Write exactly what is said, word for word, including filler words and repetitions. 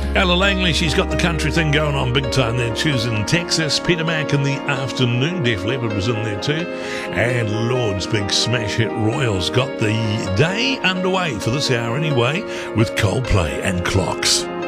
Ella Langley, she's got the country thing going on big time there. Choosing Texas. Peter Mack in the afternoon. Def Leppard was in there too. And Lord's big smash hit Royals got the day underway for this hour anyway with Coldplay and Clocks.